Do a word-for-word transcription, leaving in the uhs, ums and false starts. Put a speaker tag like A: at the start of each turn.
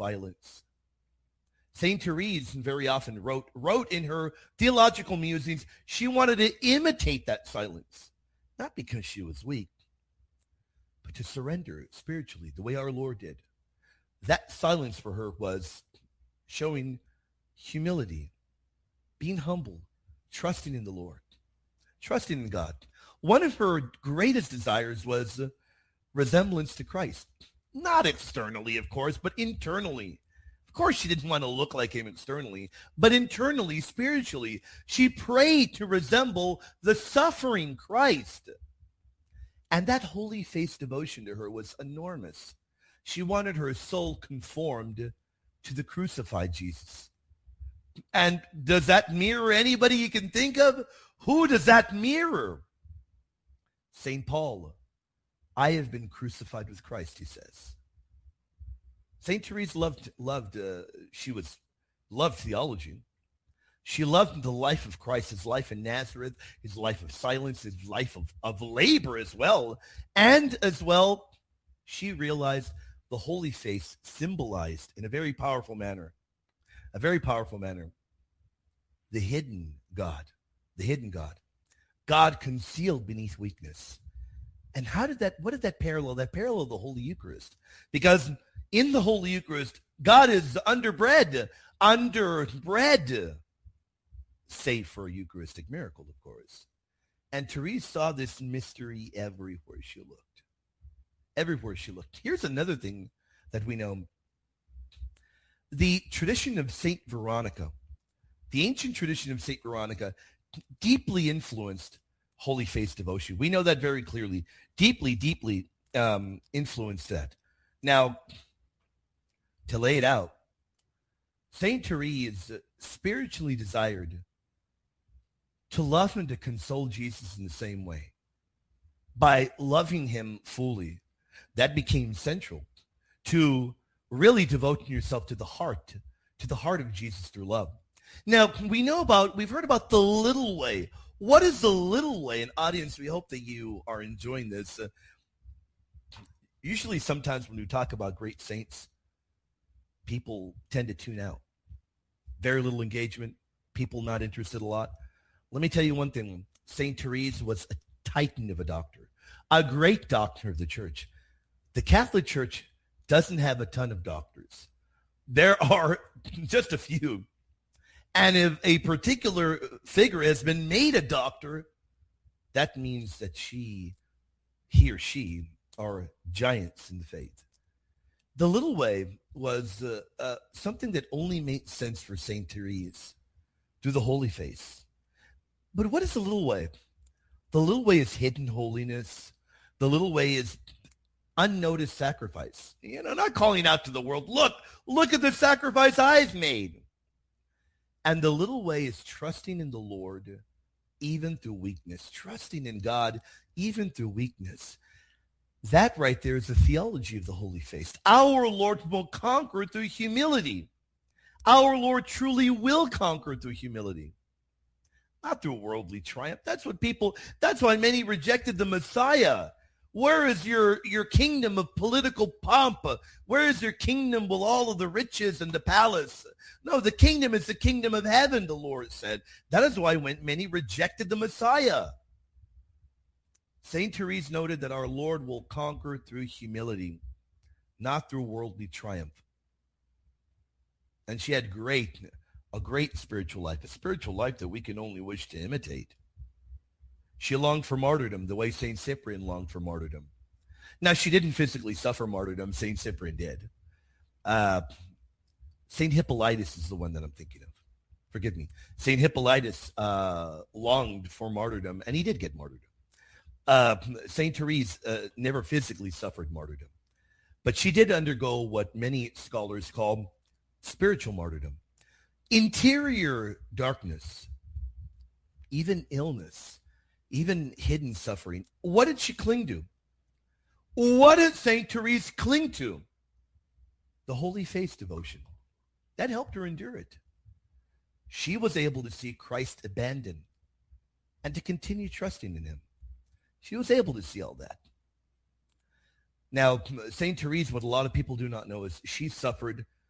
A: violence. Saint Therese very often wrote, wrote in her theological musings, she wanted to imitate that silence, not because she was weak, but to surrender spiritually the way our Lord did. That silence for her was showing humility, being humble, trusting in the Lord, trusting in God. One of her greatest desires was resemblance to Christ. Not externally, of course, but internally. Of course, she didn't want to look like him externally, but internally, spiritually, she prayed to resemble the suffering Christ. And that holy face devotion to her was enormous. She wanted her soul conformed to the crucified Jesus. And does that mirror anybody you can think of? Who does that mirror? Saint Paul. I have been crucified with Christ, he says. Saint Therese loved, loved uh, she was, loved theology. She loved the life of Christ, his life in Nazareth, his life of silence, his life of, of labor as well. And as well, she realized the holy face symbolized in a very powerful manner, a very powerful manner, the hidden God, the hidden God, God concealed beneath weakness. And how did that, what did that parallel? That parallel the Holy Eucharist. Because in the Holy Eucharist, God is under bread, under bread, save for a Eucharistic miracle, of course. And Therese saw this mystery everywhere she looked. Everywhere she looked. Here's another thing that we know. The tradition of Saint Veronica, the ancient tradition of Saint Veronica, deeply influenced holy face devotion. We know that very clearly. Deeply, deeply um, influenced that. Now, to lay it out, Saint Therese spiritually desired to love and to console Jesus in the same way. By loving him fully, that became central to really devoting yourself to the heart, to the heart of Jesus through love. Now, we know about, we've heard about the little way. What is the little way? And audience, we hope that you are enjoying this. Uh, usually, sometimes when we talk about great saints, people tend to tune out. Very little engagement, people not interested a lot. Let me tell you one thing. Saint Therese was a titan of a doctor, a great doctor of the church. The Catholic Church doesn't have a ton of doctors. There are just a few. And if a particular figure has been made a doctor, that means that she, he or she, are giants in the faith. The little way was uh, uh, something that only made sense for Saint Therese through the holy face. But what is the little way? The little way is hidden holiness. The little way is unnoticed sacrifice. You know, not calling out to the world, look, look at the sacrifice I've made. And the little way is trusting in the Lord even through weakness, trusting in God even through weakness. That right there is the theology of the holy face. Our Lord will conquer through humility. Our Lord truly will conquer through humility, not through worldly triumph. That's what people, that's why many rejected the Messiah. Where is your, your kingdom of political pomp? Where is your kingdom with all of the riches and the palace? No, the kingdom is the kingdom of heaven, the Lord said. That is why when many rejected the Messiah. Saint Therese noted that our Lord will conquer through humility, not through worldly triumph. And she had great, a great spiritual life, a spiritual life that we can only wish to imitate. She longed for martyrdom the way Saint Cyprian longed for martyrdom. Now, she didn't physically suffer martyrdom. Saint Cyprian did. Uh, Saint Hippolytus is the one that I'm thinking of. Forgive me. Saint Hippolytus uh, longed for martyrdom, and he did get martyrdom. Uh, Saint Therese uh, never physically suffered martyrdom, but she did undergo what many scholars call spiritual martyrdom. Interior darkness, even illness, even hidden suffering. What did she cling to? What did Saint Therese cling to? The holy face devotion. That helped her endure it. She was able to see Christ abandoned and to continue trusting in him. She was able to see all that. Now, Saint Therese, what a lot of people do not know is she suffered